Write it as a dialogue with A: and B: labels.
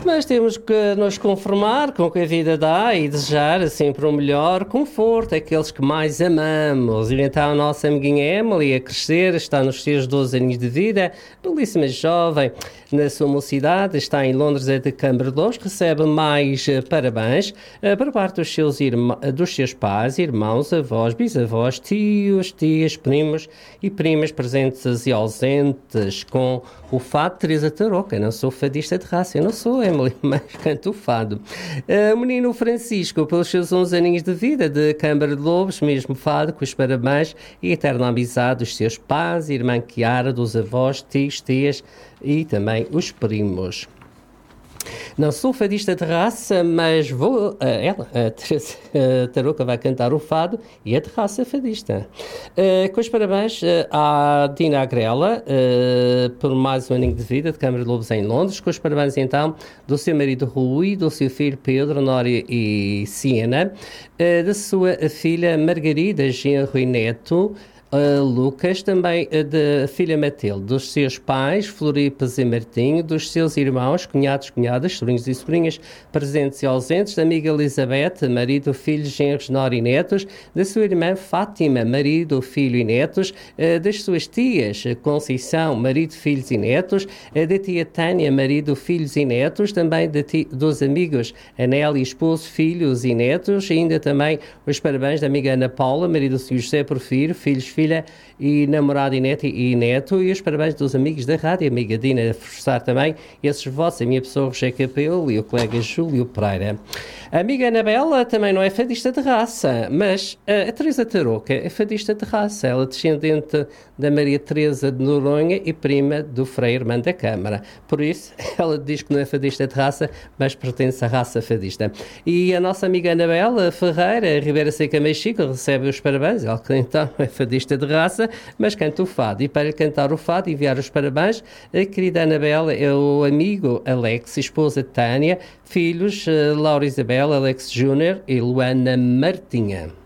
A: Mas temos que nos conformar com o que a vida dá e desejar sempre o melhor conforto àqueles que mais amamos. E então a nossa amiguinha Emily, a crescer, está nos seus 12 anos de vida, belíssima jovem, na sua mocidade, está em Londres, é de Câmara de Lobos, recebe mais parabéns por parte dos seus pais, irmãos, avós, bisavós, tios, tias, primos e primas presentes e ausentes, com o fado Teresa Tarouca. Eu não sou fadista de raça, eu não sou, Emily, mas canto o fado. O menino Francisco, pelos seus 11 aninhos de vida, de Câmara de Lobos, mesmo fado, com os parabéns e eterna amizade dos seus pais, irmã Chiara, dos avós, tios, tias e também os primos. Não sou fadista de raça, mas a Teresa Tarouca vai cantar o fado e é de raça fadista. Com os parabéns à Dina Agrela, por mais um aninho de vida, de Câmara de Lobos em Londres. Com os parabéns então do seu marido Rui, do seu filho Pedro, Nória e Siena, da sua filha Margarida, genro e neto, Lucas, também da filha Matilde, dos seus pais, Floripas e Martinho, dos seus irmãos, cunhados, cunhadas, sobrinhos e sobrinhas, presentes e ausentes, da amiga Elizabeth, marido, filhos, genros, nora e netos, da sua irmã Fátima, marido, filho e netos, das suas tias, Conceição, marido, filhos e netos, da tia Tânia, marido, filhos e netos, também dos amigos Anélia, esposo, filhos e netos, e ainda também os parabéns da amiga Ana Paula, marido José Porfírio, filhos, filha e namorado e neto, e os parabéns dos amigos da rádio, amiga Dina Forçar também, esses votos, a minha pessoa Roger Capelo e o colega Júlio Pereira. A amiga Anabela também não é fadista de raça, mas a Teresa Tarouca é fadista de raça, ela é descendente da Maria Teresa de Noronha e prima do Frei Irmã da Câmara. Por isso, ela diz que não é fadista de raça, mas pertence à raça fadista. E a nossa amiga Anabela Ferreira, Ribeira Seca Mexico, recebe os parabéns, ela que então não é fadista de raça, mas canta o fado. E para lhe cantar o fado e enviar os parabéns, a querida Anabela é o amigo Alex, esposa Tânia, filhos Laura Isabel, Alex Júnior e Luana Martinha.